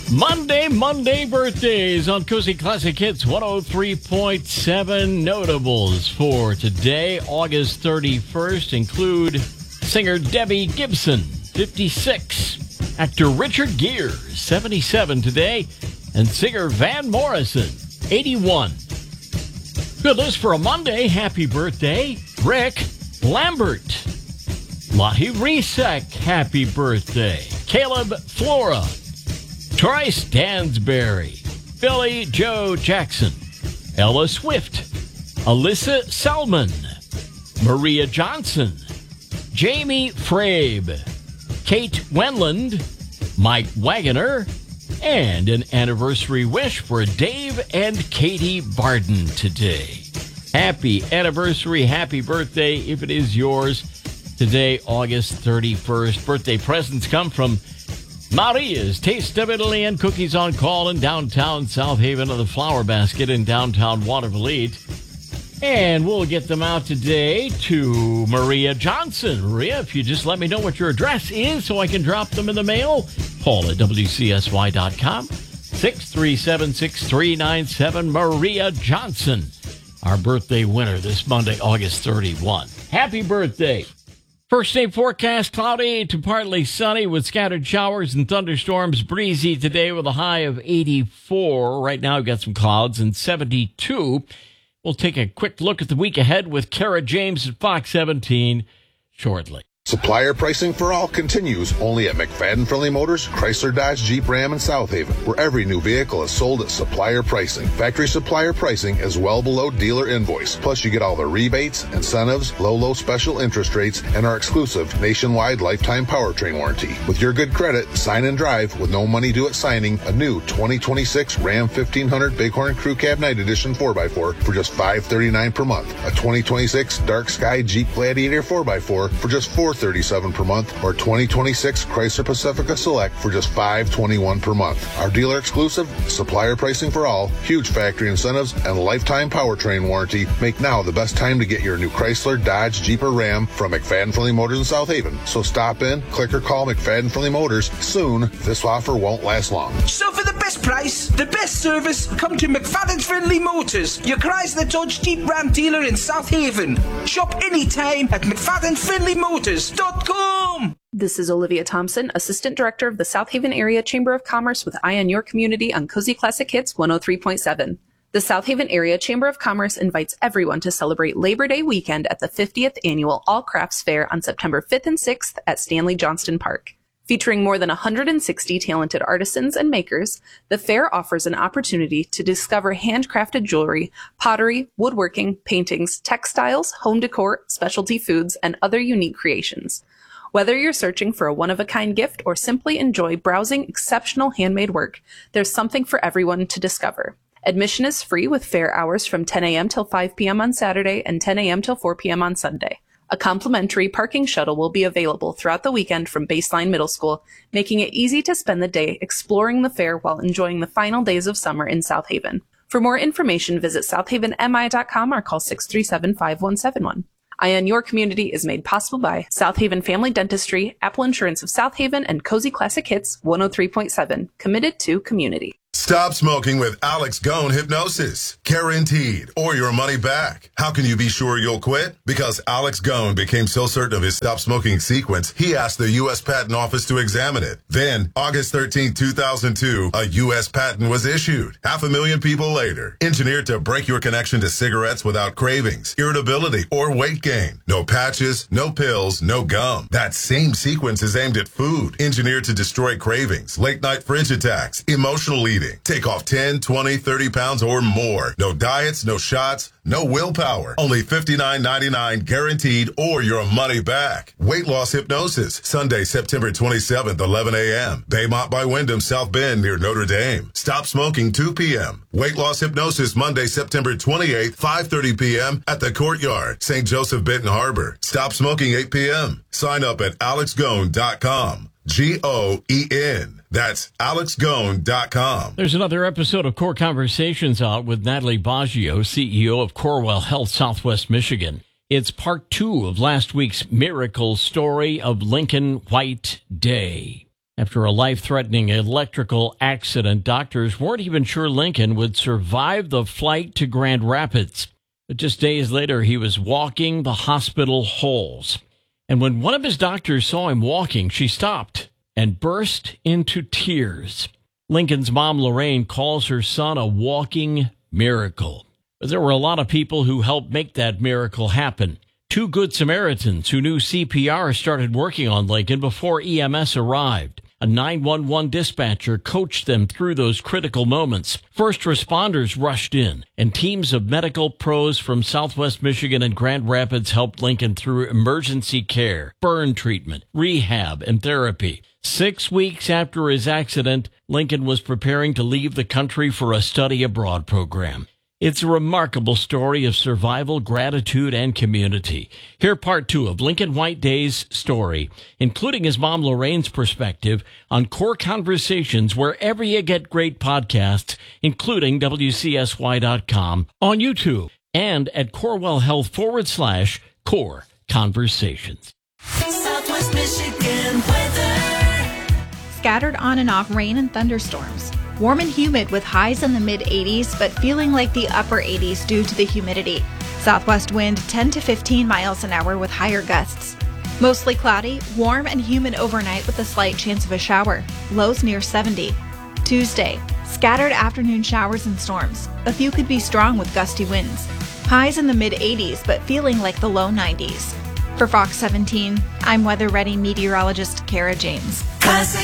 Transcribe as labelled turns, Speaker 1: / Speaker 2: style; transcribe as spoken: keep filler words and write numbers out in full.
Speaker 1: Monday, Monday birthdays on Cozy Classic Hits one oh three point seven. Notables for today, August thirty-first, include singer Debbie Gibson, fifty-six, actor Richard Gere, seventy-seven today, and singer Van Morrison, eighty-one. Good list for a Monday. Happy birthday, Rick Lambert. Lahi Resek, happy birthday. Caleb Flora. Troy Stansberry, Billy Joe Jackson, Ella Swift, Alyssa Selman, Maria Johnson, Jamie Frabe, Kate Wenland, Mike Wagoner, and an anniversary wish for Dave and Katie Barden today. Happy anniversary, happy birthday if it is yours today, August thirty-first. Birthday presents come from Maria's Taste of Italy and Cookies on Call in downtown South Haven, and the Flower Basket in downtown Waterville. And we'll get them out today to Maria Johnson. Maria, if you just let me know what your address is so I can drop them in the mail. Paul at W C S Y dot com. six three seven, six three nine seven. Maria Johnson, our birthday winner this Monday, August thirty-first. Happy birthday. First day forecast, cloudy to partly sunny with scattered showers and thunderstorms. Breezy today with a high of eighty-four. Right now we've got some clouds and seventy-two. We'll take a quick look at the week ahead with Kara James at Fox seventeen shortly.
Speaker 2: Supplier pricing for all continues only at McFadden Friendly Motors, Chrysler, Dodge, Jeep, Ram, and South Haven, where every new vehicle is sold at supplier pricing. Factory supplier pricing is well below dealer invoice. Plus, you get all the rebates, incentives, low, low special interest rates, and our exclusive nationwide lifetime powertrain warranty. With your good credit, sign and drive with no money due at signing a new twenty twenty-six Ram fifteen hundred Bighorn Crew Cab Night Edition four by four for just five hundred thirty-nine dollars per month. A twenty twenty-six Dark Sky Jeep Gladiator four by four for just four hundred thirty-seven dollars per month, or twenty twenty-six Chrysler Pacifica Select for just five hundred twenty-one dollars per month. Our dealer exclusive, supplier pricing for all, huge factory incentives, and lifetime powertrain warranty make now the best time to get your new Chrysler, Dodge, Jeep, or Ram from McFadden Friendly Motors in South Haven. So stop in, click or call McFadden Friendly Motors. Soon, this offer won't last long.
Speaker 3: So for the best price, the best service, come to McFadden Friendly Motors, your Chrysler, Dodge, Jeep, Ram dealer in South Haven. Shop anytime at McFadden Friendly Motors dot com.
Speaker 4: This is Olivia Thompson, Assistant Director of the South Haven Area Chamber of Commerce with Eye on Your Community on Cozy Classic Hits one oh three point seven. The South Haven Area Chamber of Commerce invites everyone to celebrate Labor Day weekend at the fiftieth Annual All Crafts Fair on September fifth and sixth at Stanley Johnston Park. Featuring more than one hundred sixty talented artisans and makers, the fair offers an opportunity to discover handcrafted jewelry, pottery, woodworking, paintings, textiles, home decor, specialty foods, and other unique creations. Whether you're searching for a one-of-a-kind gift or simply enjoy browsing exceptional handmade work, there's something for everyone to discover. Admission is free with fair hours from ten a.m. till five p.m. on Saturday and ten a.m. till four p.m. on Sunday. A complimentary parking shuttle will be available throughout the weekend from Baseline Middle School, making it easy to spend the day exploring the fair while enjoying the final days of summer in South Haven. For more information, visit south haven m i dot com or call six three seven, five one seven one. Eye on Your Community is made possible by South Haven Family Dentistry, Apple Insurance of South Haven, and Cozy Classic Hits one oh three point seven. Committed to community.
Speaker 5: Stop smoking with Alex Gone Hypnosis. Guaranteed, or your money back. How can you be sure you'll quit? Because Alex Gone became so certain of his stop smoking sequence, he asked the U S Patent Office to examine it. Then, August thirteenth, two thousand two, a U S patent was issued. Half a million people later. Engineered to break your connection to cigarettes without cravings, irritability, or weight gain. No patches, no pills, no gum. That same sequence is aimed at food. Engineered to destroy cravings, late night fridge attacks, emotional eating. Take off ten, twenty, thirty pounds or more. No diets, no shots, no willpower. Only fifty-nine ninety-nine guaranteed or your money back. Weight loss hypnosis. Sunday, September twenty-seventh, eleven a.m. Baymont by Wyndham, South Bend near Notre Dame. Stop smoking two p.m. Weight loss hypnosis Monday, September twenty-eighth, five thirty p.m. at the Courtyard, Saint Joseph, Benton Harbor. Stop smoking eight p.m. Sign up at alex gone dot com. G O E N. That's alex gone dot com.
Speaker 1: There's another episode of Core Conversations out with Natalie Baggio, C E O of Corewell Health, Southwest Michigan. It's part two of last week's miracle story of Lincoln White Day. After a life-threatening electrical accident, doctors weren't even sure Lincoln would survive the flight to Grand Rapids. But just days later, he was walking the hospital halls. And when one of his doctors saw him walking, she stopped and burst into tears. Lincoln's mom, Lorraine, calls her son a walking miracle. But there were a lot of people who helped make that miracle happen. Two Good Samaritans who knew C P R started working on Lincoln before E M S arrived. A nine one one dispatcher coached them through those critical moments. First responders rushed in, and teams of medical pros from Southwest Michigan and Grand Rapids helped Lincoln through emergency care, burn treatment, rehab, and therapy. Six weeks after his accident, Lincoln was preparing to leave the country for a study abroad program. It's a remarkable story of survival, gratitude, and community. Hear part two of Lincoln White Day's story, including his mom Lorraine's perspective on Core Conversations wherever you get great podcasts, including W C S Y dot com, on YouTube, and at Corewell Health forward slash Core Conversations.
Speaker 6: Southwest Michigan weather.
Speaker 7: Scattered on and off rain and thunderstorms. Warm and humid with highs in the mid eighties, but feeling like the upper eighties due to the humidity. Southwest wind ten to fifteen miles an hour with higher gusts. Mostly cloudy, warm and humid overnight with a slight chance of a shower. Lows near seventy. Tuesday, scattered afternoon showers and storms. A few could be strong with gusty winds. Highs in the mid eighties, but feeling like the low nineties. For Fox seventeen, I'm weather ready meteorologist Kara James.